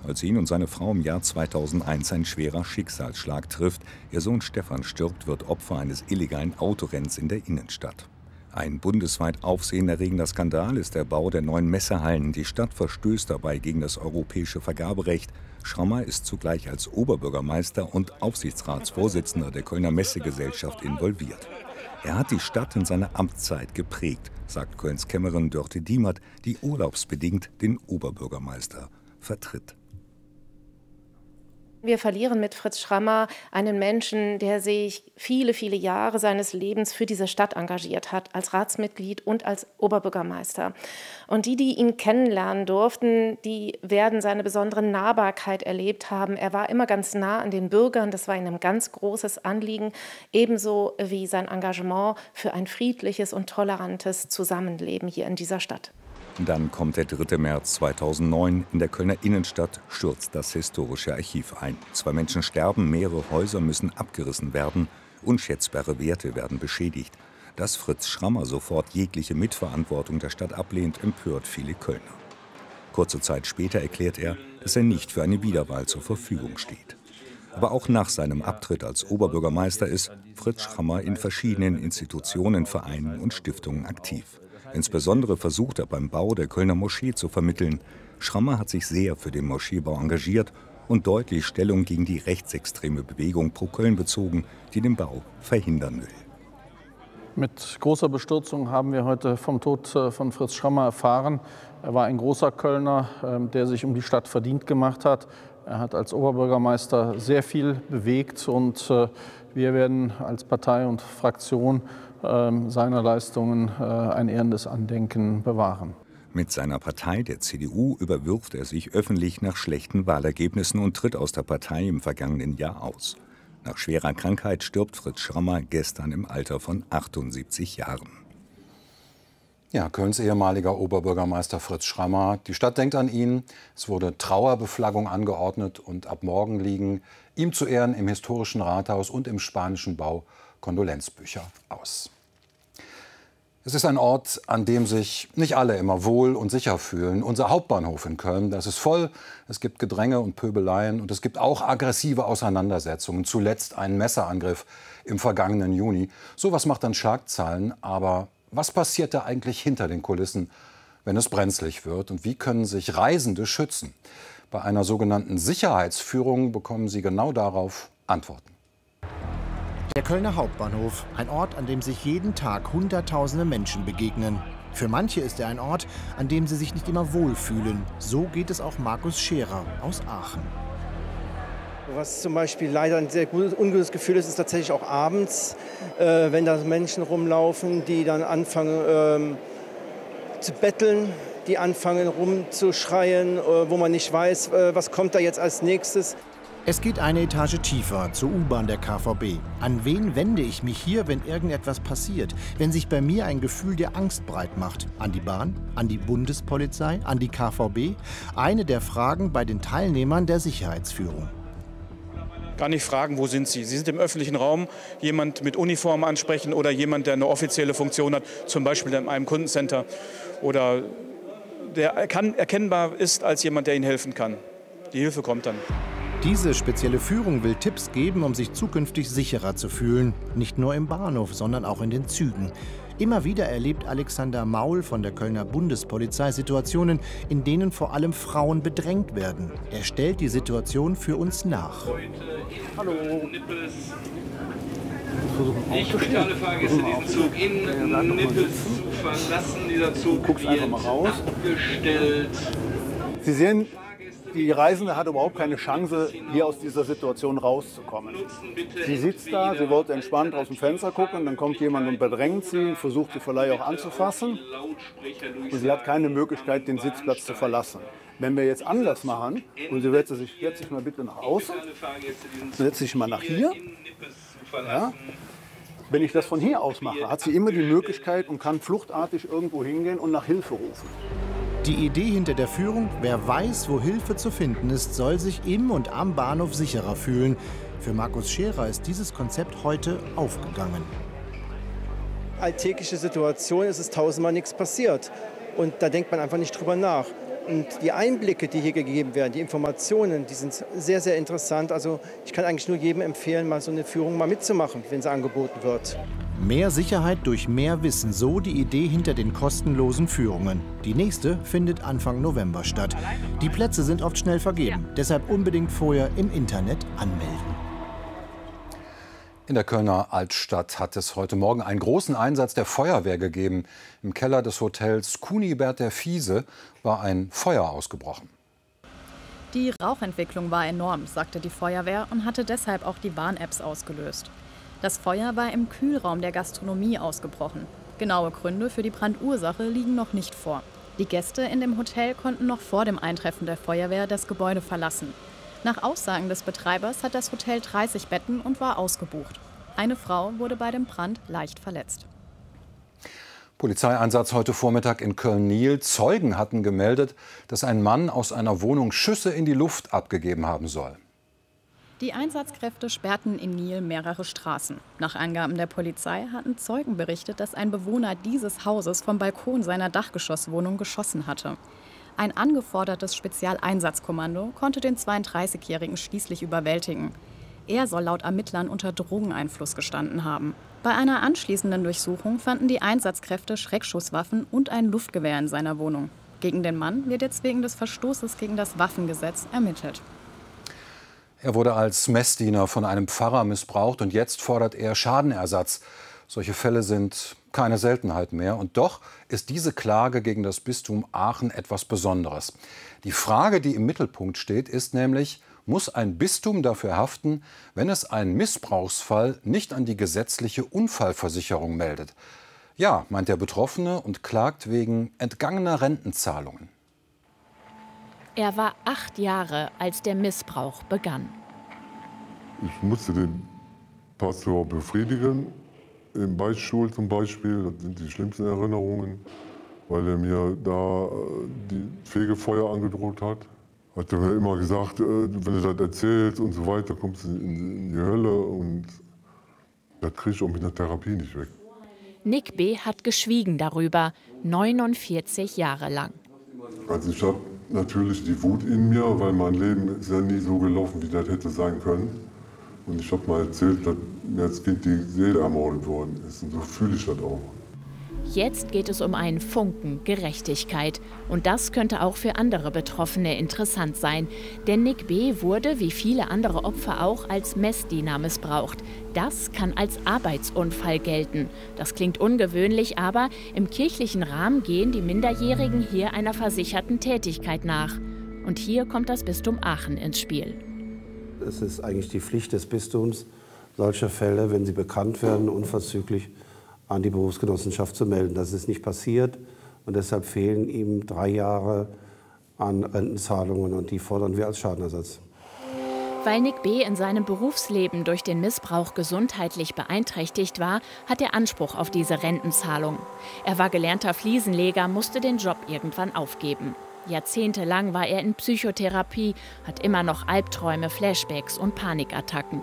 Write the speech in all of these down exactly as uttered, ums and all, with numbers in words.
als ihn und seine Frau im Jahr zweitausendeins ein schwerer Schicksalsschlag trifft. Ihr Sohn Stefan stirbt, wird Opfer eines illegalen Autorenns in der Innenstadt. Ein bundesweit aufsehenerregender Skandal ist der Bau der neuen Messehallen. Die Stadt verstößt dabei gegen das europäische Vergaberecht. Schrammer ist zugleich als Oberbürgermeister und Aufsichtsratsvorsitzender der Kölner Messegesellschaft involviert. Er hat die Stadt in seiner Amtszeit geprägt, sagt Kölns Kämmerin Dörte Diemert, die urlaubsbedingt den Oberbürgermeister vertritt. Wir verlieren mit Fritz Schrammer einen Menschen, der sich viele, viele Jahre seines Lebens für diese Stadt engagiert hat, als Ratsmitglied und als Oberbürgermeister. Und die, die ihn kennenlernen durften, die werden seine besondere Nahbarkeit erlebt haben. Er war immer ganz nah an den Bürgern, das war ihm ein ganz großes Anliegen, ebenso wie sein Engagement für ein friedliches und tolerantes Zusammenleben hier in dieser Stadt. Dann kommt der dritte März zweitausendneun. In der Kölner Innenstadt stürzt das historische Archiv ein. Zwei Menschen sterben, mehrere Häuser müssen abgerissen werden. Unschätzbare Werte werden beschädigt. Dass Fritz Schrammer sofort jegliche Mitverantwortung der Stadt ablehnt, empört viele Kölner. Kurze Zeit später erklärt er, dass er nicht für eine Wiederwahl zur Verfügung steht. Aber auch nach seinem Abtritt als Oberbürgermeister ist Fritz Schrammer in verschiedenen Institutionen, Vereinen und Stiftungen aktiv. Insbesondere versucht er beim Bau der Kölner Moschee zu vermitteln. Schrammer hat sich sehr für den Moscheebau engagiert und deutlich Stellung gegen die rechtsextreme Bewegung Pro Köln bezogen, die den Bau verhindern will. Mit großer Bestürzung haben wir heute vom Tod von Fritz Schrammer erfahren. Er war ein großer Kölner, der sich um die Stadt verdient gemacht hat. Er hat als Oberbürgermeister sehr viel bewegt und wir werden als Partei und Fraktion seiner Leistungen ein ehrendes Andenken bewahren. Mit seiner Partei, der C D U, überwirft er sich öffentlich nach schlechten Wahlergebnissen und tritt aus der Partei im vergangenen Jahr aus. Nach schwerer Krankheit stirbt Fritz Schrammer gestern im Alter von achtundsiebzig Jahren. Ja, Kölns ehemaliger Oberbürgermeister Fritz Schrammer. Die Stadt denkt an ihn. Es wurde Trauerbeflaggung angeordnet und ab morgen liegen ihm zu Ehren im historischen Rathaus und im spanischen Bau Kondolenzbücher aus. Es ist ein Ort, an dem sich nicht alle immer wohl und sicher fühlen. Unser Hauptbahnhof in Köln, das ist voll. Es gibt Gedränge und Pöbeleien und es gibt auch aggressive Auseinandersetzungen. Zuletzt einen Messerangriff im vergangenen Juni. Sowas macht dann Schlagzeilen. Aber was passiert da eigentlich hinter den Kulissen, wenn es brenzlig wird? Und wie können sich Reisende schützen? Bei einer sogenannten Sicherheitsführung bekommen Sie genau darauf Antworten. Der Kölner Hauptbahnhof, ein Ort, an dem sich jeden Tag Hunderttausende Menschen begegnen. Für manche ist er ein Ort, an dem sie sich nicht immer wohlfühlen. So geht es auch Markus Scherer aus Aachen. Was zum Beispiel leider ein sehr gutes, ungutes Gefühl ist, ist tatsächlich auch abends, äh, wenn da Menschen rumlaufen, die dann anfangen ähm, zu betteln, die anfangen rumzuschreien, äh, wo man nicht weiß, äh, was kommt da jetzt als nächstes. Es geht eine Etage tiefer, zur U-Bahn der K V B. An wen wende ich mich hier, wenn irgendetwas passiert? Wenn sich bei mir ein Gefühl der Angst breit macht? An die Bahn? An die Bundespolizei? An die K V B? Eine der Fragen bei den Teilnehmern der Sicherheitsführung. Gar nicht fragen, wo sind Sie? Sie sind im öffentlichen Raum, jemand mit Uniform ansprechen oder jemand, der eine offizielle Funktion hat, zum Beispiel in einem Kundencenter oder der erkennbar ist als jemand, der Ihnen helfen kann. Die Hilfe kommt dann. Diese spezielle Führung will Tipps geben, um sich zukünftig sicherer zu fühlen. Nicht nur im Bahnhof, sondern auch in den Zügen. Immer wieder erlebt Alexander Maul von der Kölner Bundespolizei Situationen, in denen vor allem Frauen bedrängt werden. Er stellt die Situation für uns nach. Hallo. Ich bitte alle Fahrgäste, diesen Zug in Nippes zu verlassen. Dieser Zug wird abgestellt. Sie sehen, die Reisende hat überhaupt keine Chance, hier aus dieser Situation rauszukommen. Sie sitzt da, sie wollte entspannt aus dem Fenster gucken, dann kommt jemand und bedrängt sie, versucht sie vielleicht auch anzufassen und sie hat keine Möglichkeit, den Sitzplatz zu verlassen. Wenn wir jetzt anders machen und sie setzt sich, setzt sich mal bitte nach außen, setzt sich mal nach hier, ja. Wenn ich das von hier aus mache, hat sie immer die Möglichkeit und kann fluchtartig irgendwo hingehen und nach Hilfe rufen. Die Idee hinter der Führung, wer weiß, wo Hilfe zu finden ist, soll sich im und am Bahnhof sicherer fühlen. Für Markus Scherer ist dieses Konzept heute aufgegangen. Alltägliche Situation, es ist tausendmal nichts passiert. Und da denkt man einfach nicht drüber nach. Und die Einblicke, die hier gegeben werden, die Informationen, die sind sehr, sehr interessant. Also ich kann eigentlich nur jedem empfehlen, mal so eine Führung mal mitzumachen, wenn sie angeboten wird. Mehr Sicherheit durch mehr Wissen, so die Idee hinter den kostenlosen Führungen. Die nächste findet Anfang November statt. Die Plätze sind oft schnell vergeben, deshalb unbedingt vorher im Internet anmelden. In der Kölner Altstadt hat es heute Morgen einen großen Einsatz der Feuerwehr gegeben. Im Keller des Hotels Kunibert der Fiese war ein Feuer ausgebrochen. Die Rauchentwicklung war enorm, sagte die Feuerwehr und hatte deshalb auch die Warn-Apps ausgelöst. Das Feuer war im Kühlraum der Gastronomie ausgebrochen. Genaue Gründe für die Brandursache liegen noch nicht vor. Die Gäste in dem Hotel konnten noch vor dem Eintreffen der Feuerwehr das Gebäude verlassen. Nach Aussagen des Betreibers hat das Hotel dreißig Betten und war ausgebucht. Eine Frau wurde bei dem Brand leicht verletzt. Polizeieinsatz heute Vormittag in Köln-Niel. Zeugen hatten gemeldet, dass ein Mann aus einer Wohnung Schüsse in die Luft abgegeben haben soll. Die Einsatzkräfte sperrten in Niel mehrere Straßen. Nach Angaben der Polizei hatten Zeugen berichtet, dass ein Bewohner dieses Hauses vom Balkon seiner Dachgeschosswohnung geschossen hatte. Ein angefordertes Spezialeinsatzkommando konnte den zweiunddreißigjährigen schließlich überwältigen. Er soll laut Ermittlern unter Drogeneinfluss gestanden haben. Bei einer anschließenden Durchsuchung fanden die Einsatzkräfte Schreckschusswaffen und ein Luftgewehr in seiner Wohnung. Gegen den Mann wird jetzt wegen des Verstoßes gegen das Waffengesetz ermittelt. Er wurde als Messdiener von einem Pfarrer missbraucht und jetzt fordert er Schadenersatz. Solche Fälle sind keine Seltenheit mehr. Und doch ist diese Klage gegen das Bistum Aachen etwas Besonderes. Die Frage, die im Mittelpunkt steht, ist nämlich, muss ein Bistum dafür haften, wenn es einen Missbrauchsfall nicht an die gesetzliche Unfallversicherung meldet? Ja, meint der Betroffene und klagt wegen entgangener Rentenzahlungen. Er war acht Jahre, als der Missbrauch begann. Ich musste den Pastor befriedigen. Im Beichtstuhl zum Beispiel, das sind die schlimmsten Erinnerungen, weil er mir da die Fegefeuer angedroht hat. Hat er mir immer gesagt, wenn du das erzählst und so weiter, kommst du in die Hölle und das kriege ich auch mit der Therapie nicht weg. Nick B. hat geschwiegen darüber, neunundvierzig Jahre lang. Also ich habe natürlich die Wut in mir, weil mein Leben ist ja nie so gelaufen, wie das hätte sein können. Und ich habe mal erzählt, dass mir als Kind die Seele ermordet worden ist. Und so fühle ich das auch. Jetzt geht es um einen Funken Gerechtigkeit. Und das könnte auch für andere Betroffene interessant sein. Denn Nick B. wurde, wie viele andere Opfer auch, als Messdiener missbraucht. Das kann als Arbeitsunfall gelten. Das klingt ungewöhnlich, aber im kirchlichen Rahmen gehen die Minderjährigen hier einer versicherten Tätigkeit nach. Und hier kommt das Bistum Aachen ins Spiel. Es ist eigentlich die Pflicht des Bistums, solche Fälle, wenn sie bekannt werden, unverzüglich an die Berufsgenossenschaft zu melden. Das ist nicht passiert und deshalb fehlen ihm drei Jahre an Rentenzahlungen und die fordern wir als Schadenersatz. Weil Nick B. in seinem Berufsleben durch den Missbrauch gesundheitlich beeinträchtigt war, hat er Anspruch auf diese Rentenzahlung. Er war gelernter Fliesenleger, musste den Job irgendwann aufgeben. Jahrzehntelang war er in Psychotherapie, hat immer noch Albträume, Flashbacks und Panikattacken.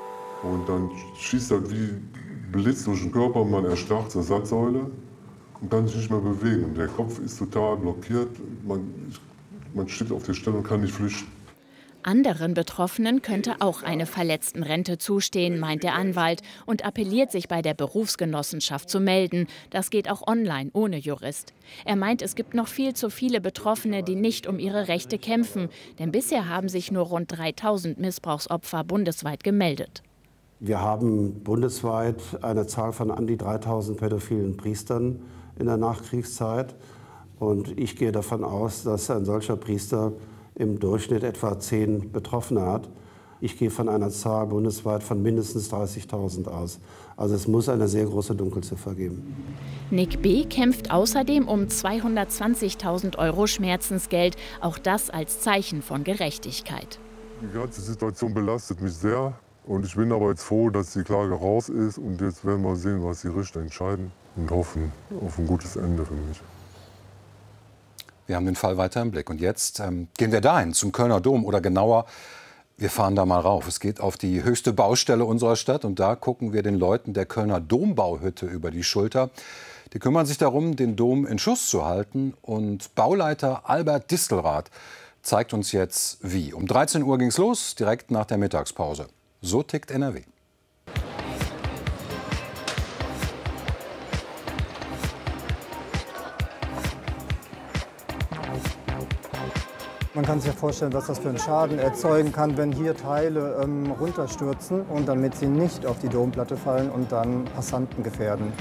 Und dann schießt das wie Blitz durch den Körper, man erstarrt zur Satzsäule und kann sich nicht mehr bewegen. Und der Kopf ist total blockiert, man, man steht auf der Stelle und kann nicht flüchten. Anderen Betroffenen könnte auch eine Verletztenrente zustehen, meint der Anwalt und appelliert, sich bei der Berufsgenossenschaft zu melden. Das geht auch online, ohne Jurist. Er meint, es gibt noch viel zu viele Betroffene, die nicht um ihre Rechte kämpfen. Denn bisher haben sich nur rund dreitausend Missbrauchsopfer bundesweit gemeldet. Wir haben bundesweit eine Zahl von an die dreitausend pädophilen Priestern in der Nachkriegszeit. Und ich gehe davon aus, dass ein solcher Priester im Durchschnitt etwa zehn Betroffene hat. Ich gehe von einer Zahl bundesweit von mindestens dreißigtausend aus. Also es muss eine sehr große Dunkelziffer geben. Nick B. kämpft außerdem um zweihundertzwanzigtausend Euro Schmerzensgeld. Auch das als Zeichen von Gerechtigkeit. Die ganze Situation belastet mich sehr. Und ich bin aber jetzt froh, dass die Klage raus ist. Und jetzt werden wir sehen, was die Richter entscheiden. Und hoffen auf ein gutes Ende für mich. Wir haben den Fall weiter im Blick. Und jetzt ähm, gehen wir dahin, zum Kölner Dom. Oder genauer, wir fahren da mal rauf. Es geht auf die höchste Baustelle unserer Stadt. Und da gucken wir den Leuten der Kölner Dombauhütte über die Schulter. Die kümmern sich darum, den Dom in Schuss zu halten. Und Bauleiter Albert Distelrath zeigt uns jetzt wie. Um dreizehn Uhr ging es los, direkt nach der Mittagspause. So tickt N R W. Man kann sich ja vorstellen, was das für einen Schaden erzeugen kann, wenn hier Teile ähm, runterstürzen und damit sie nicht auf die Domplatte fallen und dann Passanten gefährden.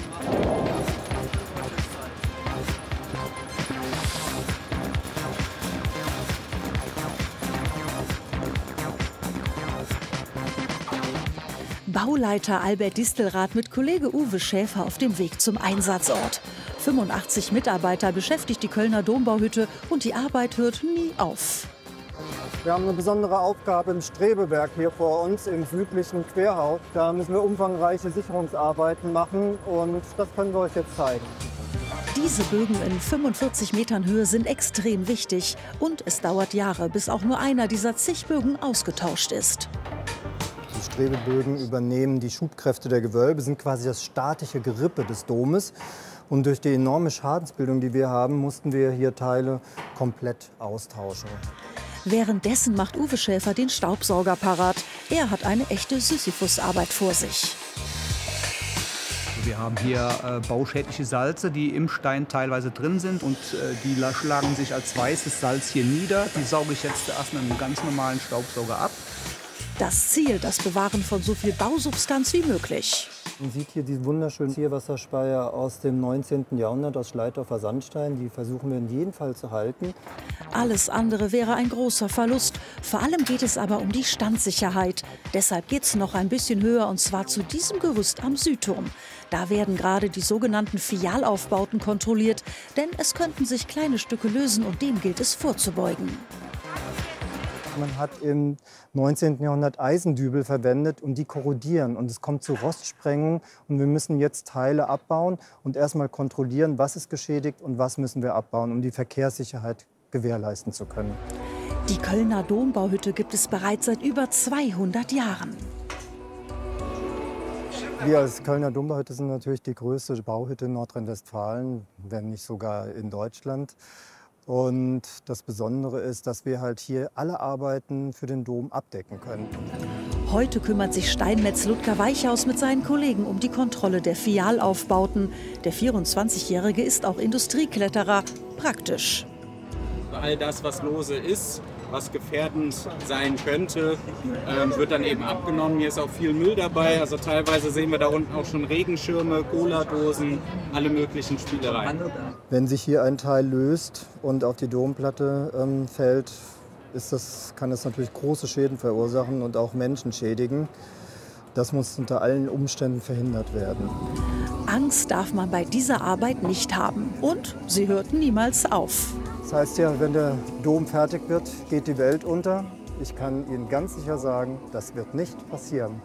Bauleiter Albert Distelrath mit Kollege Uwe Schäfer auf dem Weg zum Einsatzort. fünfundachtzig Mitarbeiter beschäftigt die Kölner Dombauhütte und die Arbeit hört nie auf. Wir haben eine besondere Aufgabe im Strebewerk hier vor uns im südlichen Querhaus. Da müssen wir umfangreiche Sicherungsarbeiten machen und das können wir euch jetzt zeigen. Diese Bögen in fünfundvierzig Metern Höhe sind extrem wichtig und es dauert Jahre, bis auch nur einer dieser zig Bögen ausgetauscht ist. Die Strebebögen übernehmen die Schubkräfte der Gewölbe, sind quasi das statische Gerippe des Domes. Und durch die enorme Schadensbildung, die wir haben, mussten wir hier Teile komplett austauschen. Währenddessen macht Uwe Schäfer den Staubsauger parat. Er hat eine echte Sisyphusarbeit vor sich. Wir haben hier äh, bauschädliche Salze, die im Stein teilweise drin sind. Und äh, die schlagen sich als weißes Salz hier nieder. Die sauge ich jetzt erst mit einem ganz normalen Staubsauger ab. Das Ziel, das Bewahren von so viel Bausubstanz wie möglich. Man sieht hier die wunderschönen Zielwasserspeier aus dem neunzehnten Jahrhundert aus Schleitdorfer Sandstein. Die versuchen wir in jedem Fall zu halten. Alles andere wäre ein großer Verlust. Vor allem geht es aber um die Standsicherheit. Deshalb geht es noch ein bisschen höher, und zwar zu diesem Gerüst am Südturm. Da werden gerade die sogenannten Fialaufbauten kontrolliert. Denn es könnten sich kleine Stücke lösen und dem gilt es vorzubeugen. Man hat im neunzehnten Jahrhundert Eisendübel verwendet und die korrodieren. Und es kommt zu Rostsprengung und wir müssen jetzt Teile abbauen und erstmal kontrollieren, was ist geschädigt und was müssen wir abbauen, um die Verkehrssicherheit gewährleisten zu können. Die Kölner Dombauhütte gibt es bereits seit über zweihundert Jahren. Wir als Kölner Dombauhütte sind natürlich die größte Bauhütte in Nordrhein-Westfalen, wenn nicht sogar in Deutschland. Und das Besondere ist, dass wir halt hier alle Arbeiten für den Dom abdecken können. Heute kümmert sich Steinmetz Ludger Weichhaus mit seinen Kollegen um die Kontrolle der Fialaufbauten. Der vierundzwanzigjährige ist auch Industriekletterer. Praktisch. All das, was lose ist, was gefährdend sein könnte, ähm, wird dann eben abgenommen. Hier ist auch viel Müll dabei. Also teilweise sehen wir da unten auch schon Regenschirme, Cola-Dosen, alle möglichen Spielereien. Wenn sich hier ein Teil löst und auf die Domplatte ähm, fällt, ist das, kann das natürlich große Schäden verursachen und auch Menschen schädigen. Das muss unter allen Umständen verhindert werden. Angst darf man bei dieser Arbeit nicht haben. Und sie hört niemals auf. Das heißt ja, wenn der Dom fertig wird, geht die Welt unter. Ich kann Ihnen ganz sicher sagen, das wird nicht passieren.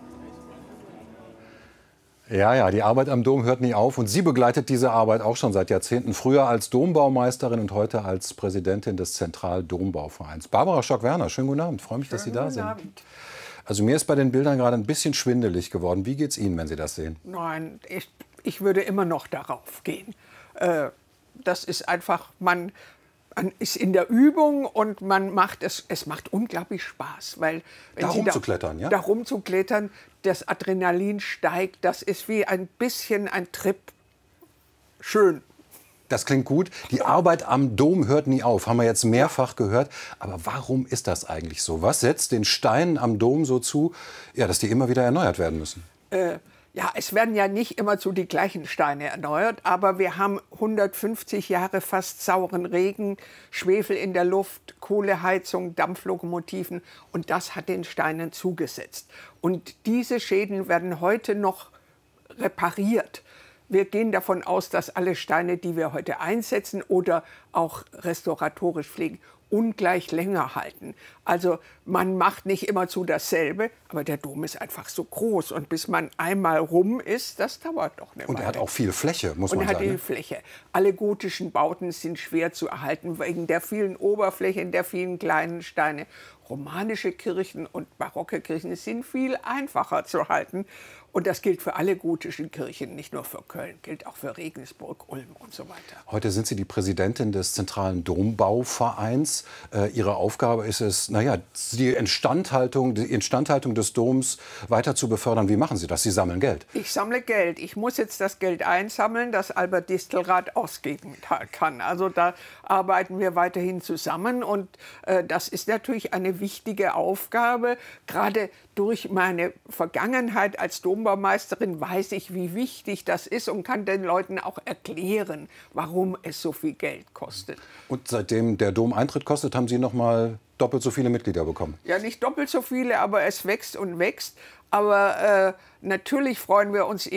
Ja, ja, die Arbeit am Dom hört nie auf. Und sie begleitet diese Arbeit auch schon seit Jahrzehnten. Früher als Dombaumeisterin und heute als Präsidentin des Zentral-Dombauvereins. Barbara Stock-Werner, schönen guten Abend. Ich freue mich, dass Sie da sind. Abend. Also mir ist bei den Bildern gerade ein bisschen schwindelig geworden. Wie geht's Ihnen, wenn Sie das sehen? Nein, ich, ich würde immer noch darauf gehen. Äh, das ist einfach, man, man ist in der Übung und man macht es, es macht unglaublich Spaß. Weil, wenn da Sie rumzuklettern, ja? Da rumzuklettern, das Adrenalin steigt, das ist wie ein bisschen ein Trip. Schön. Das klingt gut. Die Arbeit am Dom hört nie auf, haben wir jetzt mehrfach gehört. Aber warum ist das eigentlich so? Was setzt den Steinen am Dom so zu, ja, dass die immer wieder erneuert werden müssen? Äh, ja, es werden ja nicht immer so die gleichen Steine erneuert, aber wir haben hundertfünfzig Jahre fast sauren Regen, Schwefel in der Luft, Kohleheizung, Dampflokomotiven und das hat den Steinen zugesetzt. Und diese Schäden werden heute noch repariert. Wir gehen davon aus, dass alle Steine, die wir heute einsetzen oder auch restauratorisch pflegen, ungleich länger halten. Also man macht nicht immerzu dasselbe, aber der Dom ist einfach so groß. Und bis man einmal rum ist, das dauert doch eine Weile. Und er hat auch viel Fläche, muss man sagen. Und er hat viel Fläche. Alle gotischen Bauten sind schwer zu erhalten, wegen der vielen Oberflächen, der vielen kleinen Steine. romanische Kirchen und barocke Kirchen sind viel einfacher zu halten. Und das gilt für alle gotischen Kirchen, nicht nur für Köln, gilt auch für Regensburg, Ulm und so weiter. Heute sind Sie die Präsidentin des Zentralen Dombauvereins. Äh, Ihre Aufgabe ist es, naja, die Instandhaltung, die Instandhaltung des Doms weiter zu befördern. Wie machen Sie das? Sie sammeln Geld. Ich sammle Geld. Ich muss jetzt das Geld einsammeln, das Albert Distelrath ausgeben kann. Also da arbeiten wir weiterhin zusammen. Und äh, das ist natürlich eine wichtige Aufgabe. Gerade durch meine Vergangenheit als Dombaumeisterin weiß ich, wie wichtig das ist und kann den Leuten auch erklären, warum es so viel Geld kostet. Und seitdem der Dom Eintritt kostet, haben Sie noch mal doppelt so viele Mitglieder bekommen? Ja, nicht doppelt so viele, aber es wächst und wächst. Aber äh, natürlich freuen wir uns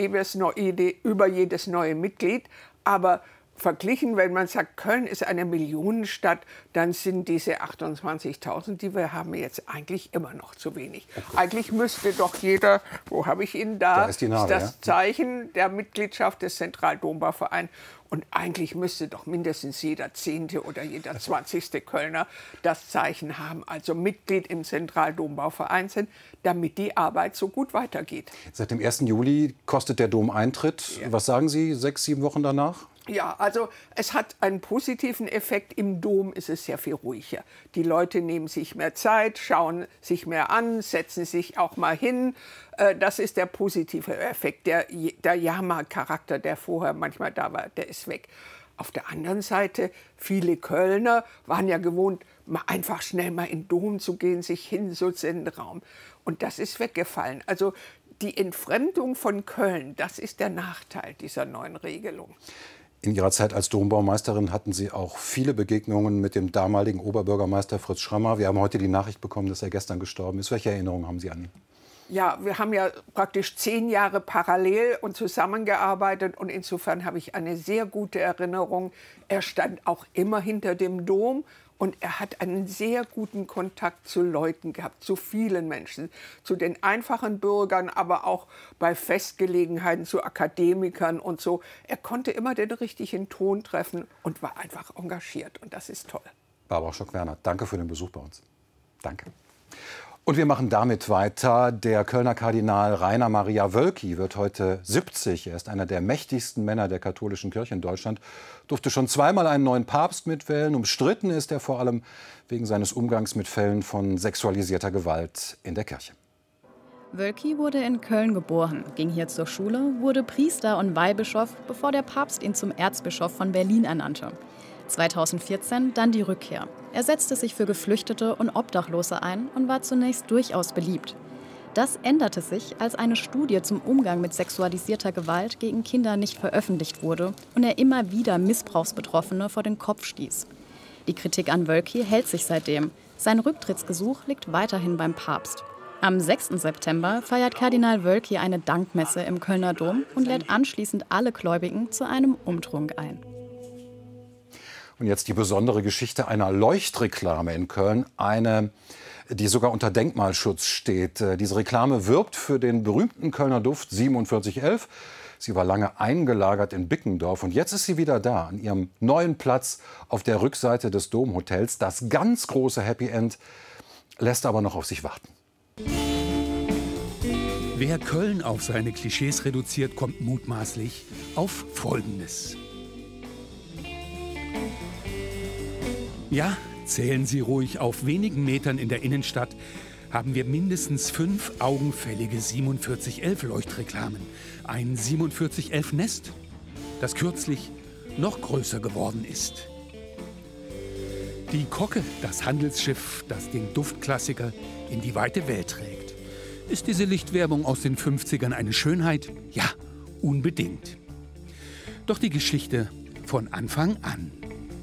über jedes neue Mitglied. Aber verglichen, wenn man sagt, Köln ist eine Millionenstadt, dann sind diese achtundzwanzigtausend, die wir haben, jetzt eigentlich immer noch zu wenig. Eigentlich müsste doch jeder, wo habe ich ihn da, da ist die Nadel, das ja? Zeichen der Mitgliedschaft des Zentraldombauvereins. Und eigentlich müsste doch mindestens jeder Zehnte oder jeder Zwanzigste Kölner das Zeichen haben, also Mitglied im Zentraldombauverein sind, damit die Arbeit so gut weitergeht. Seit dem ersten Juli kostet der Dom Eintritt. Ja. Was sagen Sie, sechs, sieben Wochen danach? Ja, also es hat einen positiven Effekt. Im Dom ist es sehr viel ruhiger. Die Leute nehmen sich mehr Zeit, schauen sich mehr an, setzen sich auch mal hin. Das ist der positive Effekt. Der, der Jahrmarktcharakter, der vorher manchmal da war, der ist weg. Auf der anderen Seite, viele Kölner waren ja gewohnt, mal einfach schnell mal in den Dom zu gehen, sich hinzusetzen in den Raum. Und das ist weggefallen. Also die Entfremdung von Köln, das ist der Nachteil dieser neuen Regelung. In Ihrer Zeit als Dombaumeisterin hatten Sie auch viele Begegnungen mit dem damaligen Oberbürgermeister Fritz Schrammer. Wir haben heute die Nachricht bekommen, dass er gestern gestorben ist. Welche Erinnerungen haben Sie an ihn? Ja, wir haben ja praktisch zehn Jahre parallel und zusammengearbeitet. Und insofern habe ich eine sehr gute Erinnerung. Er stand auch immer hinter dem Dom. Und er hat einen sehr guten Kontakt zu Leuten gehabt, zu vielen Menschen, zu den einfachen Bürgern, aber auch bei Festgelegenheiten zu Akademikern und so. Er konnte immer den richtigen Ton treffen und war einfach engagiert. Und das ist toll. Barbara Schock-Werner, danke für den Besuch bei uns. Danke. Und wir machen damit weiter. Der Kölner Kardinal Rainer Maria Wölki wird heute siebzig. Er ist einer der mächtigsten Männer der katholischen Kirche in Deutschland. Durfte schon zweimal einen neuen Papst mitwählen. Umstritten ist er vor allem wegen seines Umgangs mit Fällen von sexualisierter Gewalt in der Kirche. Wölki wurde in Köln geboren, ging hier zur Schule, wurde Priester und Weihbischof, bevor der Papst ihn zum Erzbischof von Berlin ernannte. zweitausendvierzehn dann die Rückkehr. Er setzte sich für Geflüchtete und Obdachlose ein und war zunächst durchaus beliebt. Das änderte sich, als eine Studie zum Umgang mit sexualisierter Gewalt gegen Kinder nicht veröffentlicht wurde und er immer wieder Missbrauchsbetroffene vor den Kopf stieß. Die Kritik an Wölki hält sich seitdem. Sein Rücktrittsgesuch liegt weiterhin beim Papst. Am sechsten September feiert Kardinal Wölki eine Dankmesse im Kölner Dom und lädt anschließend alle Gläubigen zu einem Umtrunk ein. Und jetzt die besondere Geschichte einer Leuchtreklame in Köln, eine, die sogar unter Denkmalschutz steht. Diese Reklame wirbt für den berühmten Kölner Duft siebenundvierzig elf. Sie war lange eingelagert in Bickendorf und jetzt ist sie wieder da, an ihrem neuen Platz auf der Rückseite des Domhotels. Das ganz große Happy End lässt aber noch auf sich warten. Wer Köln auf seine Klischees reduziert, kommt mutmaßlich auf Folgendes. Ja, zählen Sie ruhig, auf wenigen Metern in der Innenstadt haben wir mindestens fünf augenfällige siebenundvierzig elf Leuchtreklamen. Ein siebenundvierzig elf Nest, das kürzlich noch größer geworden ist. Die Kocke, das Handelsschiff, das den Duftklassiker in die weite Welt trägt. Ist diese Lichtwerbung aus den fünfzigern eine Schönheit? Ja, unbedingt. Doch die Geschichte von Anfang an.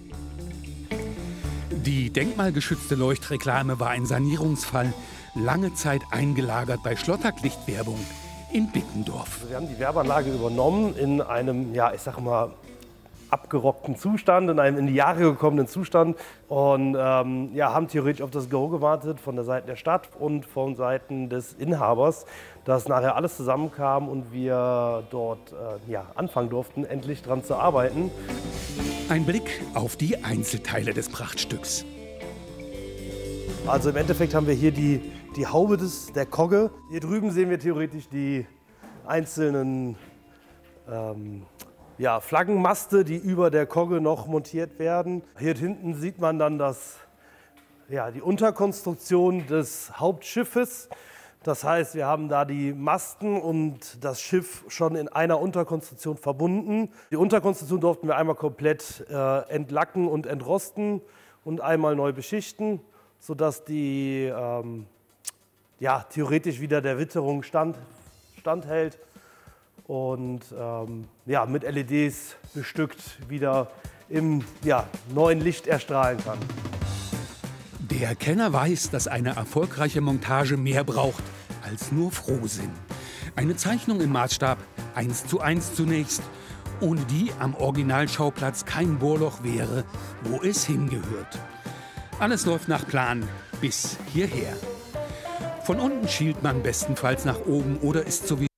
Die denkmalgeschützte Leuchtreklame war ein Sanierungsfall, lange Zeit eingelagert bei Schlotterlichtwerbung in Bickendorf. Wir haben die Werbeanlage übernommen in einem, ja, ich sag mal, abgerockten Zustand, in einem in die Jahre gekommenen Zustand und ähm, ja, haben theoretisch auf das Go gewartet von der Seite der Stadt und von Seiten des Inhabers, dass nachher alles zusammenkam und wir dort äh, ja, anfangen durften, endlich dran zu arbeiten. Ein Blick auf die Einzelteile des Prachtstücks. Also im Endeffekt haben wir hier die, die Haube des, der Kogge. Hier drüben sehen wir theoretisch die einzelnen ähm, ja, Flaggenmaste, die über der Kogge noch montiert werden. Hier hinten sieht man dann das, ja, die Unterkonstruktion des Hauptschiffes. Das heißt, wir haben da die Masten und das Schiff schon in einer Unterkonstruktion verbunden. Die Unterkonstruktion durften wir einmal komplett äh, entlacken und entrosten und einmal neu beschichten, sodass die ähm, ja, theoretisch wieder der Witterung stand, standhält und ähm, ja, mit L E Ds bestückt wieder im ja, neuen Licht erstrahlen kann. Der Kenner weiß, dass eine erfolgreiche Montage mehr braucht als nur Frohsinn. Eine Zeichnung im Maßstab eins zu eins zunächst, ohne die am Originalschauplatz kein Bohrloch wäre, wo es hingehört. Alles läuft nach Plan bis hierher. Von unten schielt man bestenfalls nach oben oder ist sowieso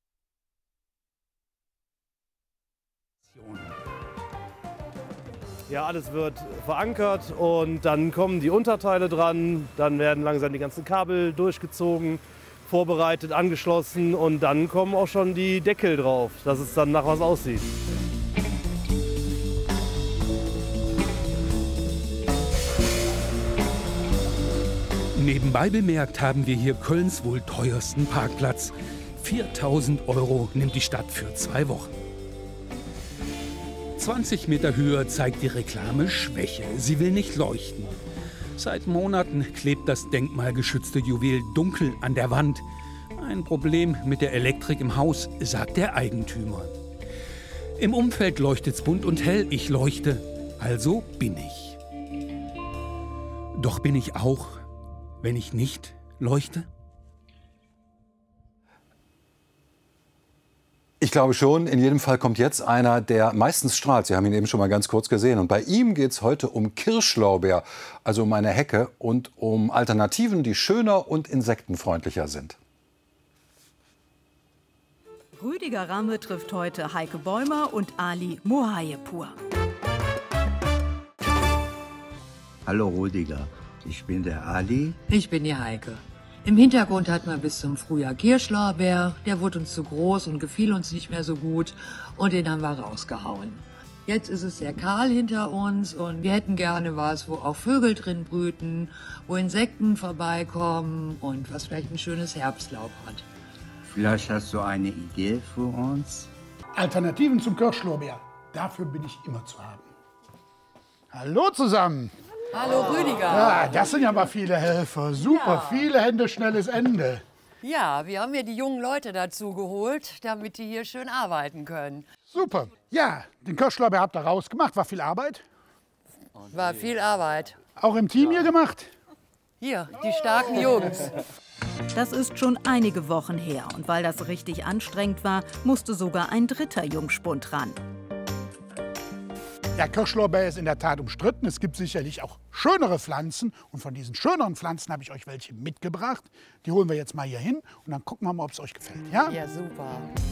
Ja, alles wird verankert und dann kommen die Unterteile dran, dann werden langsam die ganzen Kabel durchgezogen, vorbereitet, angeschlossen und dann kommen auch schon die Deckel drauf, dass es dann nach was aussieht. Nebenbei bemerkt haben wir hier Kölns wohl teuersten Parkplatz. viertausend Euro nimmt die Stadt für zwei Wochen. zwanzig Meter höher zeigt die Reklame Schwäche. Sie will nicht leuchten. Seit Monaten klebt das denkmalgeschützte Juwel dunkel an der Wand. Ein Problem mit der Elektrik im Haus, sagt der Eigentümer. Im Umfeld leuchtet's bunt und hell. Ich leuchte, also bin ich. Doch bin ich auch, wenn ich nicht leuchte? Ich glaube schon, in jedem Fall kommt jetzt einer, der meistens strahlt. Sie haben ihn eben schon mal ganz kurz gesehen. Und bei ihm geht es heute um Kirschlorbeer, also um eine Hecke und um Alternativen, die schöner und insektenfreundlicher sind. Rüdiger Ramme trifft heute Heike Bäumer und Ali Mohayepur. Hallo Rüdiger, ich bin der Ali. Ich bin die Heike. Im Hintergrund hatten wir bis zum Frühjahr Kirschlorbeer. Der wurde uns zu groß und gefiel uns nicht mehr so gut. Und den haben wir rausgehauen. Jetzt ist es sehr kahl hinter uns und wir hätten gerne was, wo auch Vögel drin brüten, wo Insekten vorbeikommen und was vielleicht ein schönes Herbstlaub hat. Vielleicht hast du eine Idee für uns? Alternativen zum Kirschlorbeer. Dafür bin ich immer zu haben. Hallo zusammen. Hallo Rüdiger. Ja, das sind ja mal viele Helfer. Super, Ja. viele Hände, schnelles Ende. Ja, wir haben hier die jungen Leute dazu geholt, damit die hier schön arbeiten können. Super. Ja, den Kirschlorbeer habt ihr rausgemacht. War viel Arbeit? War viel Arbeit. Auch im Team hier gemacht? Hier, die starken Jungs. Das ist schon einige Wochen her. Und weil das richtig anstrengend war, musste sogar ein dritter Jungspund ran. Der Kirschlorbeer ist in der Tat umstritten. Es gibt sicherlich auch schönere Pflanzen. Und von diesen schöneren Pflanzen habe ich euch welche mitgebracht. Die holen wir jetzt mal hier hin und dann gucken wir mal, ob es euch gefällt. Ja? Ja, super.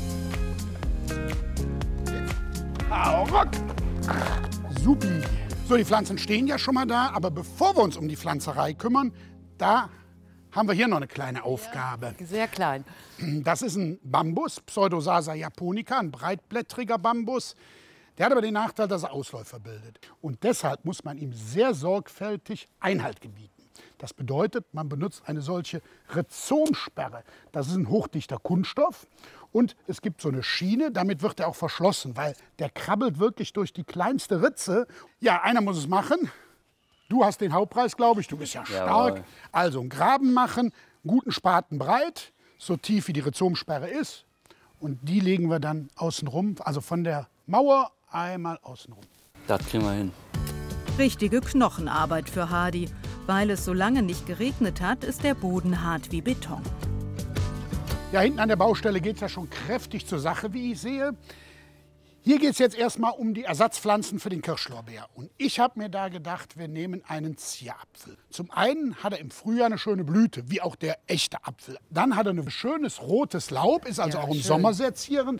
Hau ruck! Supi. So, die Pflanzen stehen ja schon mal da. Aber bevor wir uns um die Pflanzerei kümmern, da haben wir hier noch eine kleine Aufgabe. Sehr klein. Das ist ein Bambus, Pseudosasa japonica, ein breitblättriger Bambus. Der hat aber den Nachteil, dass er Ausläufer bildet. Und deshalb muss man ihm sehr sorgfältig Einhalt gebieten. Das bedeutet, man benutzt eine solche Rhizomsperre. Das ist ein hochdichter Kunststoff. Und es gibt so eine Schiene, damit wird er auch verschlossen, weil der krabbelt wirklich durch die kleinste Ritze. Ja, einer muss es machen. Du hast den Hauptpreis, glaube ich. Du bist ja stark. Jawohl. Also einen Graben machen, einen guten Spaten breit, so tief wie die Rhizomsperre ist. Und die legen wir dann außen rum, also von der Mauer einmal außenrum. Das kriegen wir hin. Richtige Knochenarbeit für Hardy. Weil es so lange nicht geregnet hat, ist der Boden hart wie Beton. Ja, hinten an der Baustelle geht es ja schon kräftig zur Sache, wie ich sehe. Hier geht es jetzt erstmal um die Ersatzpflanzen für den Kirschlorbeer. Und ich habe mir da gedacht, wir nehmen einen Zierapfel. Zum einen hat er im Frühjahr eine schöne Blüte, wie auch der echte Apfel. Dann hat er ein schönes rotes Laub, ist also Ja, auch im schön. Sommer sehr zierend.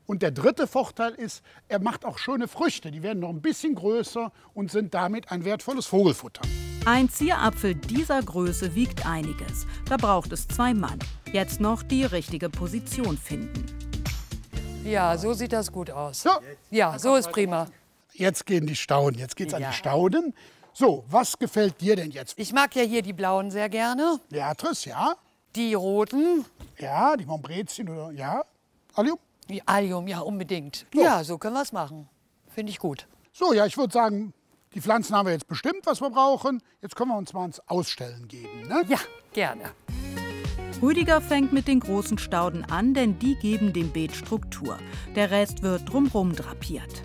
Und der dritte Vorteil ist, er macht auch schöne Früchte. Die werden noch ein bisschen größer und sind damit ein wertvolles Vogelfutter. Ein Zierapfel dieser Größe wiegt einiges. Da braucht es zwei Mann. Jetzt noch die richtige Position finden. Ja, so sieht das gut aus. Ja, ja so ist prima. Jetzt gehen die Stauden. Jetzt geht's Ja. an die Stauden. So, was gefällt dir denn jetzt? Ich mag ja hier die blauen sehr gerne. Beatrice, ja. Die roten. Ja, die Montbrezien oder ja. Allium? Die Allium, ja, unbedingt. So. Ja, so können wir es machen. Finde ich gut. So, ja, ich würde sagen, die Pflanzen haben wir jetzt bestimmt, was wir brauchen. Jetzt können wir uns mal ins Ausstellen geben. Ne? Ja, gerne. Rüdiger fängt mit den großen Stauden an, denn die geben dem Beet Struktur. Der Rest wird drumherum drapiert.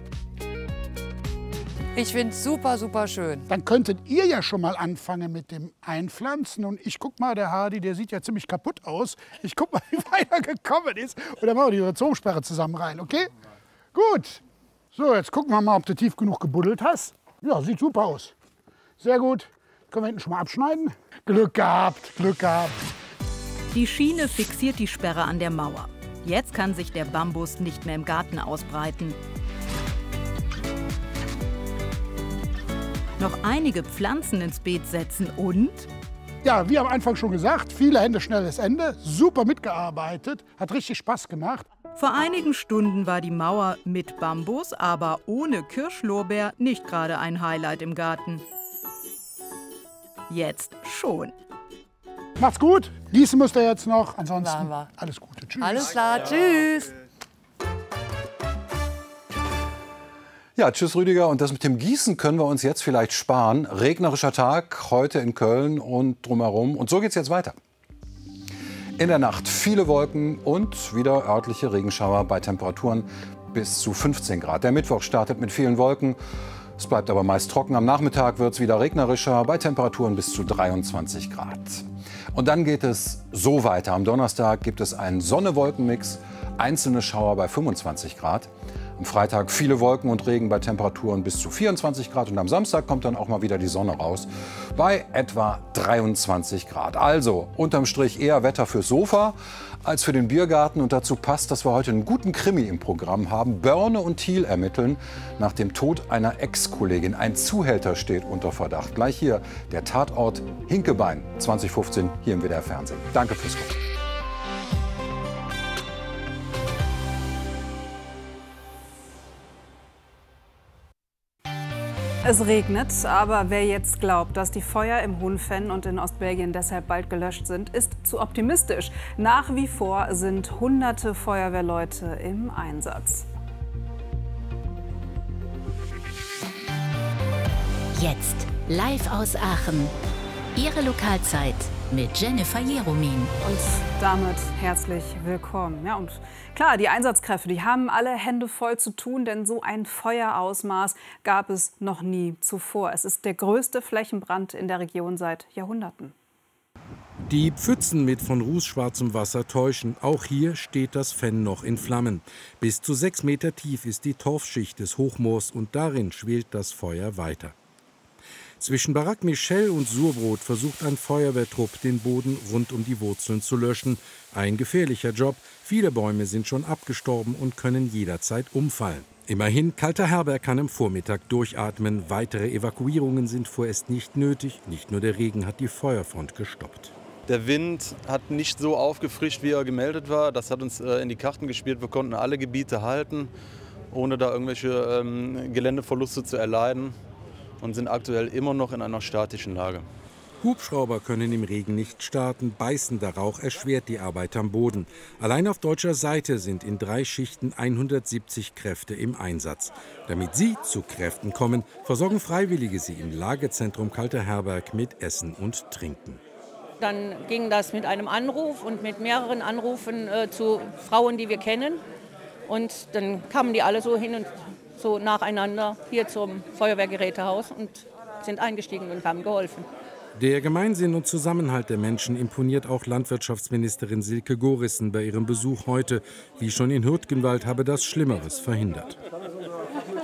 Ich finde es super, super schön. Dann könntet ihr ja schon mal anfangen mit dem Einpflanzen. Und ich guck mal, der Hardy, der sieht ja ziemlich kaputt aus. Ich guck mal, wie weit er gekommen ist. Und dann machen wir die Rhizomsperre zusammen rein, okay? Gut. So, jetzt gucken wir mal, ob du tief genug gebuddelt hast. Ja, sieht super aus. Sehr gut. Können wir hinten schon mal abschneiden? Glück gehabt, Glück gehabt. Die Schiene fixiert die Sperre an der Mauer. Jetzt kann sich der Bambus nicht mehr im Garten ausbreiten. Noch einige Pflanzen ins Beet setzen und... Ja, wie am Anfang schon gesagt, viele Hände, schnelles Ende. Super mitgearbeitet, hat richtig Spaß gemacht. Vor einigen Stunden war die Mauer mit Bambus, aber ohne Kirschlorbeer nicht gerade ein Highlight im Garten. Jetzt schon. Macht's gut. Gießen müsst ihr jetzt noch. Ansonsten Machen wir. alles Gute. Tschüss. Alles klar, tschüss. Ja, tschüss Rüdiger. Und das mit dem Gießen können wir uns jetzt vielleicht sparen. Regnerischer Tag heute in Köln und drumherum. Und so geht's jetzt weiter. In der Nacht viele Wolken und wieder örtliche Regenschauer bei Temperaturen bis zu fünfzehn Grad. Der Mittwoch startet mit vielen Wolken. Es bleibt aber meist trocken. Am Nachmittag wird es wieder regnerischer bei Temperaturen bis zu dreiundzwanzig Grad. Und dann geht es so weiter. Am Donnerstag gibt es einen Sonne-Wolken-Mix, einzelne Schauer bei fünfundzwanzig Grad. Am Freitag viele Wolken und Regen bei Temperaturen bis zu vierundzwanzig Grad. Und am Samstag kommt dann auch mal wieder die Sonne raus bei etwa dreiundzwanzig Grad. Also unterm Strich eher Wetter fürs Sofa als für den Biergarten. Und dazu passt, dass wir heute einen guten Krimi im Programm haben. Börne und Thiel ermitteln nach dem Tod einer Ex-Kollegin. Ein Zuhälter steht unter Verdacht. Gleich hier der Tatort Hinkebein zwanzig fünfzehn hier im W D R Fernsehen. Danke fürs Gucken. Es regnet, aber wer jetzt glaubt, dass die Feuer im Hunfen und in Ostbelgien deshalb bald gelöscht sind, ist zu optimistisch. Nach wie vor sind hunderte Feuerwehrleute im Einsatz. Jetzt live aus Aachen. Ihre Lokalzeit mit Jennifer Jeromin. Und damit herzlich willkommen. Ja, und klar, die Einsatzkräfte, die haben alle Hände voll zu tun, denn so ein Feuerausmaß gab es noch nie zuvor. Es ist der größte Flächenbrand in der Region seit Jahrhunderten. Die Pfützen mit von rußschwarzem Wasser täuschen. Auch hier steht das Fenn noch in Flammen. Bis zu sechs Meter tief ist die Torfschicht des Hochmoors und darin schwelt das Feuer weiter. Zwischen Barack Michel und Surbrot versucht ein Feuerwehrtrupp, den Boden rund um die Wurzeln zu löschen. Ein gefährlicher Job. Viele Bäume sind schon abgestorben und können jederzeit umfallen. Immerhin, Kalter Herberg kann am Vormittag durchatmen. Weitere Evakuierungen sind vorerst nicht nötig. Nicht nur der Regen hat die Feuerfront gestoppt. Der Wind hat nicht so aufgefrischt, wie er gemeldet war. Das hat uns äh, in die Karten gespielt. Wir konnten alle Gebiete halten, ohne da irgendwelche ähm, Geländeverluste zu erleiden. Und sind aktuell immer noch in einer statischen Lage. Hubschrauber können im Regen nicht starten, beißender Rauch erschwert die Arbeit am Boden. Allein auf deutscher Seite sind in drei Schichten hundertsiebzig Kräfte im Einsatz. Damit sie zu Kräften kommen, versorgen Freiwillige sie im Lagezentrum Kalter Herberg mit Essen und Trinken. Dann ging das mit einem Anruf und mit mehreren Anrufen äh, zu Frauen, die wir kennen. Und dann kamen die alle so hin und so nacheinander hier zum Feuerwehrgerätehaus und sind eingestiegen und haben geholfen. Der Gemeinsinn und Zusammenhalt der Menschen imponiert auch Landwirtschaftsministerin Silke Gorissen bei ihrem Besuch heute. Wie schon in Hürtgenwald habe das Schlimmeres verhindert.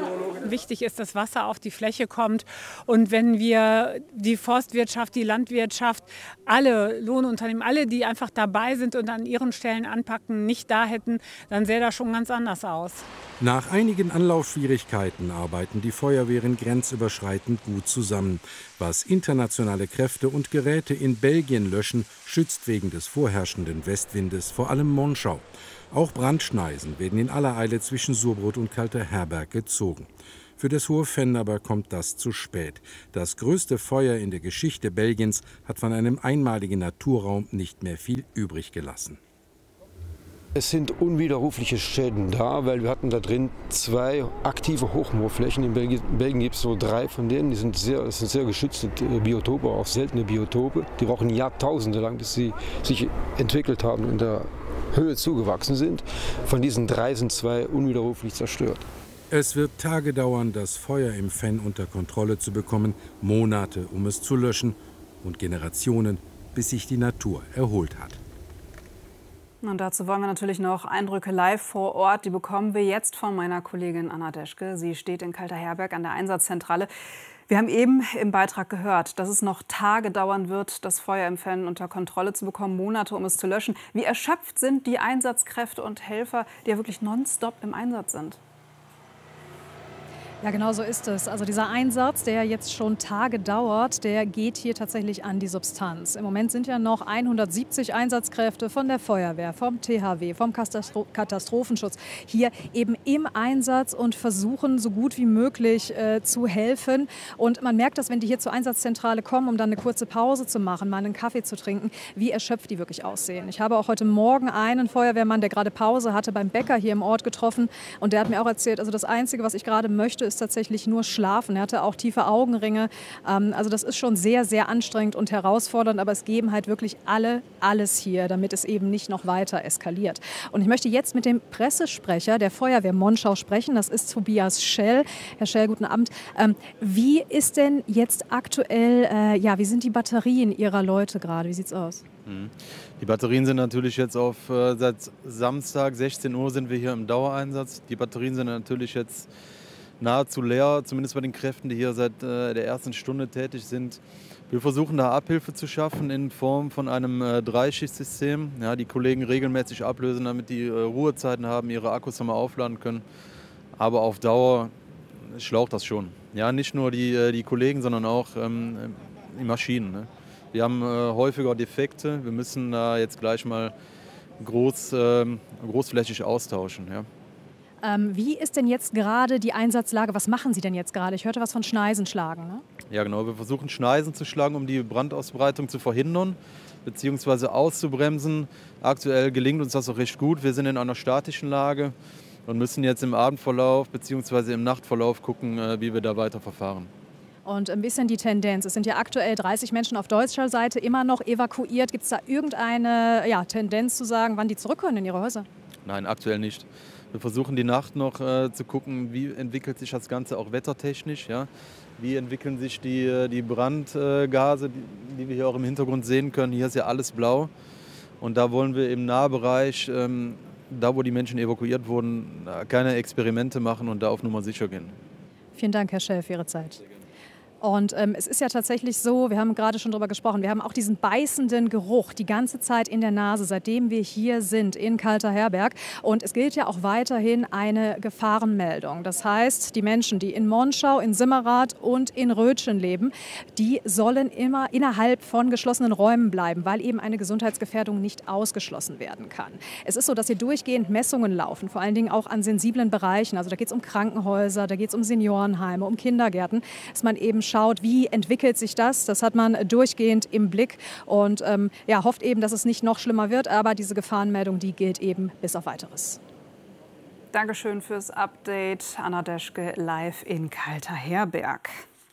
wichtig ist, dass Wasser auf die Fläche kommt. Und wenn wir die Forstwirtschaft, die Landwirtschaft, alle Lohnunternehmen, alle, die einfach dabei sind und an ihren Stellen anpacken, nicht da hätten, dann sähe das schon ganz anders aus. Nach einigen Anlaufschwierigkeiten arbeiten die Feuerwehren grenzüberschreitend gut zusammen. Was internationale Kräfte und Geräte in Belgien löschen, schützt wegen des vorherrschenden Westwindes vor allem Monschau. Auch Brandschneisen werden in aller Eile zwischen Surbrot und Kalter-Herberg gezogen. Für das Hohe Venn aber kommt das zu spät. Das größte Feuer in der Geschichte Belgiens hat von einem einmaligen Naturraum nicht mehr viel übrig gelassen. Es sind unwiderrufliche Schäden da, weil wir hatten da drin zwei aktive Hochmoorflächen. In Belgien, in Belgien gibt es so drei von denen. Die sind sehr, das sind sehr geschützte Biotope, auch seltene Biotope. Die brauchen Jahrtausende lang, bis sie sich entwickelt haben und in der Höhe zugewachsen sind. Von diesen drei sind zwei unwiderruflich zerstört. Es wird Tage dauern, das Feuer im Venn unter Kontrolle zu bekommen, Monate, um es zu löschen und Generationen, bis sich die Natur erholt hat. Und dazu wollen wir natürlich noch Eindrücke live vor Ort. Die bekommen wir jetzt von meiner Kollegin Anna Deschke. Sie steht in Kalter-Herberg an der Einsatzzentrale. Wir haben eben im Beitrag gehört, dass es noch Tage dauern wird, das Feuer im Venn unter Kontrolle zu bekommen, Monate, um es zu löschen. Wie erschöpft sind die Einsatzkräfte und Helfer, die ja wirklich nonstop im Einsatz sind? Ja, genau so ist es. Also dieser Einsatz, der jetzt schon Tage dauert, der geht hier tatsächlich an die Substanz. Im Moment sind ja noch hundertsiebzig Einsatzkräfte von der Feuerwehr, vom T H W, vom Katastro- Katastrophenschutz hier eben im Einsatz und versuchen so gut wie möglich äh, zu helfen. Und man merkt das, wenn die hier zur Einsatzzentrale kommen, um dann eine kurze Pause zu machen, mal einen Kaffee zu trinken, wie erschöpft die wirklich aussehen. Ich habe auch heute Morgen einen Feuerwehrmann, der gerade Pause hatte, beim Bäcker hier im Ort getroffen. Und der hat mir auch erzählt, also das Einzige, was ich gerade möchte, ist tatsächlich nur schlafen. Er hatte auch tiefe Augenringe. Ähm, also das ist schon sehr, sehr anstrengend und herausfordernd, aber es geben halt wirklich alle alles hier, damit es eben nicht noch weiter eskaliert. Und ich möchte jetzt mit dem Pressesprecher der Feuerwehr Monschau sprechen. Das ist Tobias Schell. Herr Schell, guten Abend. Ähm, wie ist denn jetzt aktuell, äh, ja, wie sind die Batterien Ihrer Leute gerade? Wie sieht's aus? Die Batterien sind natürlich jetzt auf, äh, seit Samstag sechzehn Uhr sind wir hier im Dauereinsatz. Die Batterien sind natürlich jetzt nahezu leer, zumindest bei den Kräften, die hier seit äh, der ersten Stunde tätig sind. Wir versuchen da Abhilfe zu schaffen in Form von einem äh, Dreischichtsystem. Ja, die Kollegen regelmäßig ablösen, damit die äh, Ruhezeiten haben, ihre Akkus nochmal aufladen können. Aber auf Dauer schlaucht das schon. Ja, nicht nur die, äh, die Kollegen, sondern auch ähm, die Maschinen. Ne? Wir haben äh, häufiger Defekte. Wir müssen da jetzt gleich mal groß, äh, großflächig austauschen. Ja. Ähm, wie ist denn jetzt gerade die Einsatzlage? Was machen Sie denn jetzt gerade? Ich hörte was von Schneisen schlagen, ne? Ja, genau. Wir versuchen Schneisen zu schlagen, um die Brandausbreitung zu verhindern bzw. auszubremsen. Aktuell gelingt uns das auch recht gut. Wir sind in einer statischen Lage und müssen jetzt im Abendverlauf bzw. im Nachtverlauf gucken, wie wir da weiter verfahren. Und ein bisschen die Tendenz. Es sind ja aktuell dreißig Menschen auf deutscher Seite immer noch evakuiert. Gibt es da irgendeine ja, Tendenz zu sagen, wann die zurück können in ihre Häuser? Nein, aktuell nicht. Wir versuchen die Nacht noch äh, zu gucken, wie entwickelt sich das Ganze auch wettertechnisch. Ja? Wie entwickeln sich die, die Brandgase, die, die wir hier auch im Hintergrund sehen können. Hier ist ja alles blau. Und da wollen wir im Nahbereich, ähm, da wo die Menschen evakuiert wurden, keine Experimente machen und da auf Nummer sicher gehen. Vielen Dank, Herr Schell, für Ihre Zeit. Und ähm, es ist ja tatsächlich so, wir haben gerade schon darüber gesprochen, wir haben auch diesen beißenden Geruch die ganze Zeit in der Nase, seitdem wir hier sind in Kalter-Herberg. Und es gilt ja auch weiterhin eine Gefahrenmeldung. Das heißt, die Menschen, die in Monschau, in Simmerath und in Rötschen leben, die sollen immer innerhalb von geschlossenen Räumen bleiben, weil eben eine Gesundheitsgefährdung nicht ausgeschlossen werden kann. Es ist so, dass hier durchgehend Messungen laufen, vor allen Dingen auch an sensiblen Bereichen. Also da geht es um Krankenhäuser, da geht es um Seniorenheime, um Kindergärten, dass man eben schaut, wie entwickelt sich das. Das hat man durchgehend im Blick und ähm, ja, hofft eben, dass es nicht noch schlimmer wird. Aber diese Gefahrenmeldung, die gilt eben bis auf Weiteres. Dankeschön fürs Update. Anna Deschke live in Kalter-Herberg.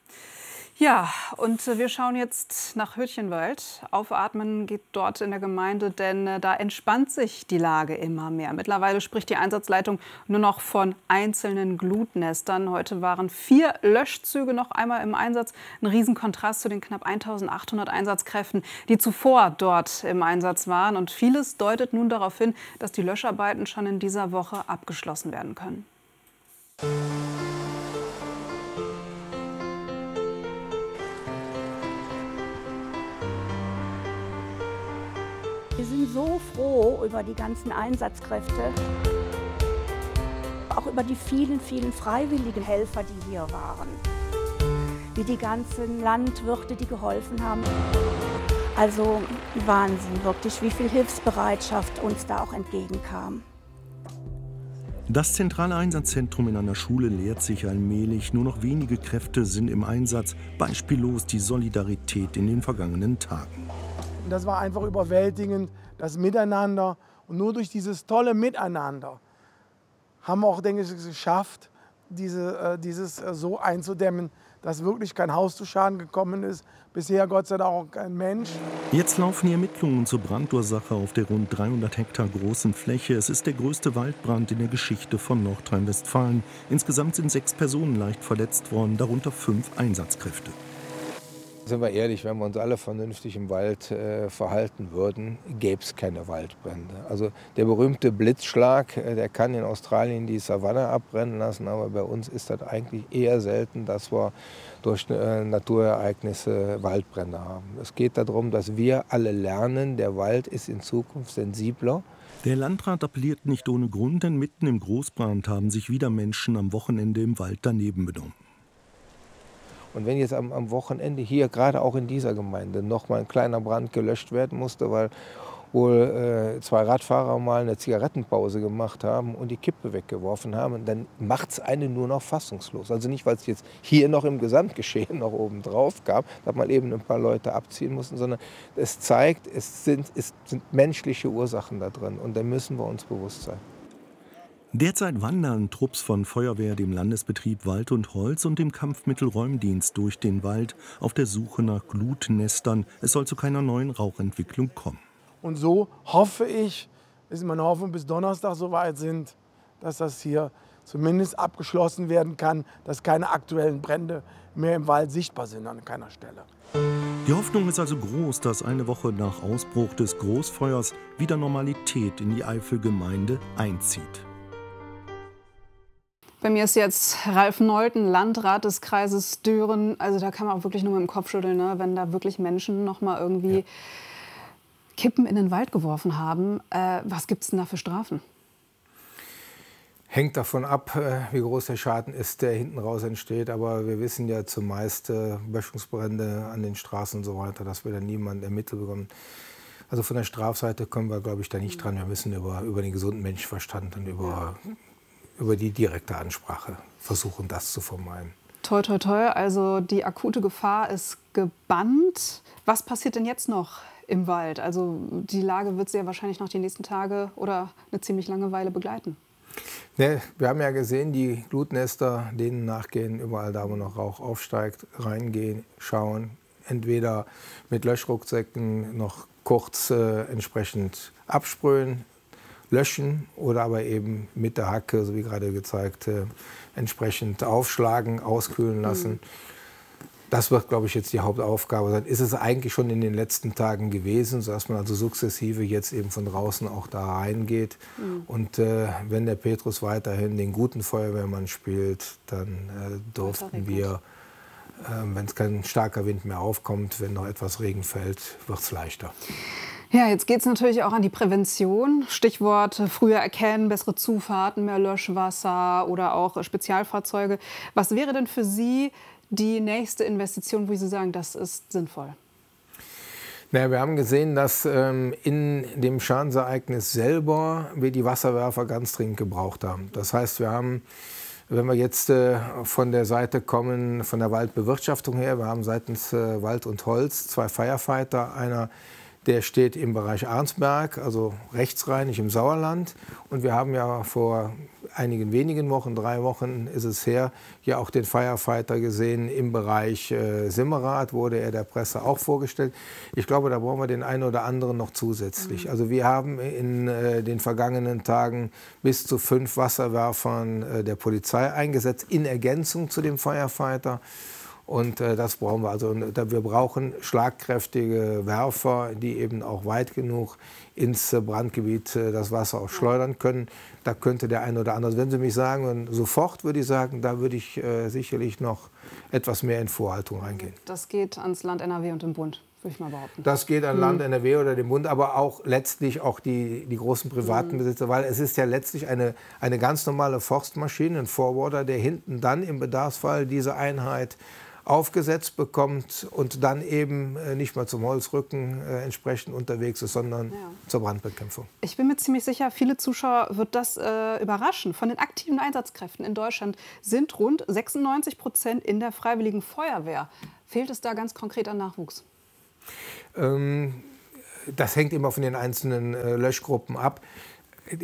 Ja, und wir schauen jetzt nach Hürtchenwald. Aufatmen geht dort in der Gemeinde, denn da entspannt sich die Lage immer mehr. Mittlerweile spricht die Einsatzleitung nur noch von einzelnen Glutnestern. Heute waren vier Löschzüge noch einmal im Einsatz. Ein Riesenkontrast zu den knapp eintausendachthundert Einsatzkräften, die zuvor dort im Einsatz waren. Und vieles deutet nun darauf hin, dass die Löscharbeiten schon in dieser Woche abgeschlossen werden können. Wir sind so froh über die ganzen Einsatzkräfte, auch über die vielen, vielen freiwilligen Helfer, die hier waren, wie die ganzen Landwirte, die geholfen haben. Also Wahnsinn, wirklich, wie viel Hilfsbereitschaft uns da auch entgegenkam. Das zentrale Einsatzzentrum in einer Schule leert sich allmählich. Nur noch wenige Kräfte sind im Einsatz. Beispiellos die Solidarität in den vergangenen Tagen. Das war einfach überwältigend, das Miteinander. Und nur durch dieses tolle Miteinander haben wir auch, denke ich, es geschafft, diese, äh, dieses äh, so einzudämmen, dass wirklich kein Haus zu Schaden gekommen ist. Bisher Gott sei Dank auch kein Mensch. Jetzt laufen die Ermittlungen zur Brandursache auf der rund dreihundert Hektar großen Fläche. Es ist der größte Waldbrand in der Geschichte von Nordrhein-Westfalen. Insgesamt sind sechs Personen leicht verletzt worden, darunter fünf Einsatzkräfte. Sind wir ehrlich, wenn wir uns alle vernünftig im Wald äh, verhalten würden, gäbe es keine Waldbrände. Also der berühmte Blitzschlag, äh, der kann in Australien die Savanne abbrennen lassen, aber bei uns ist das eigentlich eher selten, dass wir durch äh, Naturereignisse Waldbrände haben. Es geht darum, dass wir alle lernen, der Wald ist in Zukunft sensibler. Der Landrat appelliert nicht ohne Grund, denn mitten im Großbrand haben sich wieder Menschen am Wochenende im Wald daneben benommen. Und wenn jetzt am, am Wochenende hier, gerade auch in dieser Gemeinde, noch mal ein kleiner Brand gelöscht werden musste, weil wohl äh, zwei Radfahrer mal eine Zigarettenpause gemacht haben und die Kippe weggeworfen haben, dann macht es einen nur noch fassungslos. Also nicht, weil es jetzt hier noch im Gesamtgeschehen noch oben drauf gab, dass man eben ein paar Leute abziehen mussten, sondern es zeigt, es sind, es sind menschliche Ursachen da drin und da müssen wir uns bewusst sein. Derzeit wandern Trupps von Feuerwehr, dem Landesbetrieb Wald und Holz und dem Kampfmittelräumdienst durch den Wald auf der Suche nach Glutnestern. Es soll zu keiner neuen Rauchentwicklung kommen. Und so hoffe ich, ist meine Hoffnung, bis Donnerstag soweit sind, dass das hier zumindest abgeschlossen werden kann, dass keine aktuellen Brände mehr im Wald sichtbar sind an keiner Stelle. Die Hoffnung ist also groß, dass eine Woche nach Ausbruch des Großfeuers wieder Normalität in die Eifelgemeinde einzieht. Bei mir ist jetzt Ralf Neulten, Landrat des Kreises Düren. Also da kann man auch wirklich nur mit dem Kopf schütteln, ne? Wenn da wirklich Menschen noch mal irgendwie ja. Kippen in den Wald geworfen haben. Äh, was gibt es denn da für Strafen? Hängt davon ab, wie groß der Schaden ist, der hinten raus entsteht. Aber wir wissen ja zumeist äh, Böschungsbrände an den Straßen und so weiter, dass wir da niemanden ermittelt bekommen. Also von der Strafseite kommen wir, glaube ich, da nicht dran. Wir müssen über, über den gesunden Menschenverstand und über... Ja. über die direkte Ansprache versuchen, das zu vermeiden. Toi, toi, toi. Also die akute Gefahr ist gebannt. Was passiert denn jetzt noch im Wald? Also die Lage wird Sie ja wahrscheinlich noch die nächsten Tage oder eine ziemlich lange Weile begleiten. Ne, wir haben ja gesehen, die Glutnester, denen nachgehen, überall da, wo noch Rauch aufsteigt, reingehen, schauen. Entweder mit Löschrucksäcken noch kurz äh, entsprechend absprühen, löschen oder aber eben mit der Hacke, so wie gerade gezeigt, äh, entsprechend aufschlagen, auskühlen lassen. Mhm. Das wird, glaube ich, jetzt die Hauptaufgabe sein. Ist es eigentlich schon in den letzten Tagen gewesen, sodass man also sukzessive jetzt eben von draußen auch da reingeht. Mhm. Und äh, wenn der Petrus weiterhin den guten Feuerwehrmann spielt, dann äh, durften wir, äh, wenn es kein starker Wind mehr aufkommt, wenn noch etwas Regen fällt, wird es leichter. Ja, jetzt geht es natürlich auch an die Prävention. Stichwort früher erkennen, bessere Zufahrten, mehr Löschwasser oder auch Spezialfahrzeuge. Was wäre denn für Sie die nächste Investition, wo Sie sagen, das ist sinnvoll? Naja, wir haben gesehen, dass ähm, in dem Schadensereignis selber wir die Wasserwerfer ganz dringend gebraucht haben. Das heißt, wir haben, wenn wir jetzt äh, von der Seite kommen, von der Waldbewirtschaftung her, wir haben seitens äh, Wald und Holz zwei Firefighter, einer der steht im Bereich Arnsberg, also rechtsrheinig im Sauerland. Und wir haben ja vor einigen wenigen Wochen, drei Wochen ist es her, ja auch den Firefighter gesehen im Bereich äh, Simmerath, wurde er der Presse auch vorgestellt. Ich glaube, da brauchen wir den einen oder anderen noch zusätzlich. Mhm. Also wir haben in äh, den vergangenen Tagen bis zu fünf Wasserwerfern äh, der Polizei eingesetzt, in Ergänzung zu dem Firefighter. Und äh, das brauchen wir. Also wir brauchen schlagkräftige Werfer, die eben auch weit genug ins äh, Brandgebiet äh, das Wasser auch schleudern können. Da könnte der eine oder andere, wenn Sie mich sagen, sofort würde ich sagen, da würde ich äh, sicherlich noch etwas mehr in Vorhaltung reingehen. Das geht ans Land N R W und im Bund. würde ich mal behaupten. Das geht an Land, Mhm. N R W oder dem Bund, aber auch letztlich auch die, die großen privaten Mhm. Besitzer, weil es ist ja letztlich eine, eine ganz normale Forstmaschine, ein Forwarder, der hinten dann im Bedarfsfall diese Einheit aufgesetzt bekommt und dann eben äh, nicht mehr zum Holzrücken äh, entsprechend unterwegs ist, sondern Ja. zur Brandbekämpfung. Ich bin mir ziemlich sicher, viele Zuschauer wird das äh, überraschen. Von den aktiven Einsatzkräften in Deutschland sind rund sechsundneunzig Prozent in der Freiwilligen Feuerwehr. Fehlt es da ganz konkret an Nachwuchs? Ähm, das hängt immer von den einzelnen äh, Löschgruppen ab.